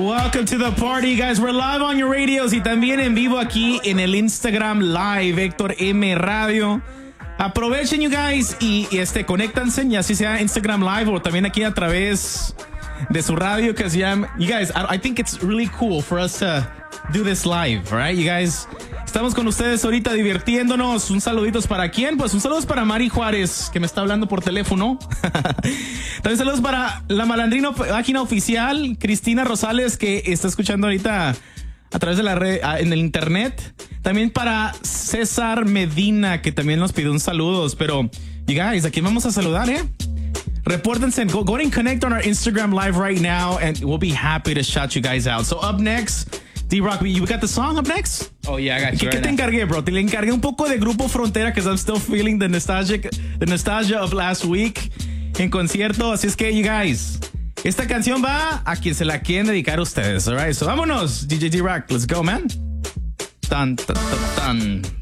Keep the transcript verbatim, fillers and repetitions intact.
welcome to the party, guys. We're live on your radios y también en vivo aquí en el Instagram Live, Héctor M Radio. Aprovechen, you guys, y, y este, conéctanse, ya si sea Instagram Live o también aquí a través de su radio que se llama. You guys, I, I think it's really cool for us to do this live, right? You guys, estamos con ustedes ahorita divirtiéndonos. Un saluditos para quién? Pues un saludo para Mari Juárez, que me está hablando por teléfono. También saludos para la Malandrino página oficial, Cristina Rosales, que está escuchando ahorita a través de la red, en el internet. También para César Medina, que también nos pidió un saludos. Pero, you guys, aquí vamos a saludar, ¿eh? Repórtense, go, go and connect on our Instagram Live right now, and we'll be happy to shout you guys out. So up next, D-Rock, you got the song up next? Oh, yeah, I got you. ¿Qué, right ¿qué te now. encargué, bro? Te le encargué un poco de Grupo Frontera, because I'm still feeling the nostalgic, the nostalgia of last week en concierto. Así es que, you guys, esta canción va a quien se la quieren dedicar a ustedes, all right? So vámonos, D J D-Rock, let's go, man. Tan, tan, tan, tan.